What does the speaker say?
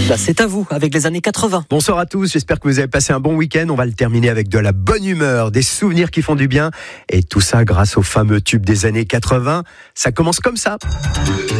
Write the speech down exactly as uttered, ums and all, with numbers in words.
Là, c'est à vous, avec les années quatre-vingts. Bonsoir à tous, j'espère que vous avez passé un bon week-end. On va le terminer avec de la bonne humeur, des souvenirs qui font du bien. Et tout ça grâce au fameux tube des années quatre-vingts. Ça commence comme ça.